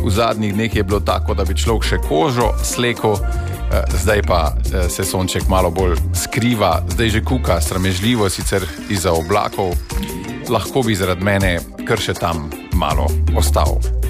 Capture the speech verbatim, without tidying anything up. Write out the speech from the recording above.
v zadnjih dneh je bilo tako, da bi človek še kožo slekel, zdaj pa se sonček malo bolj skriva, zdaj že kuka sramežljivo, sicer izza oblakov, lahko bi zaradi mene kar še tam malo ostal.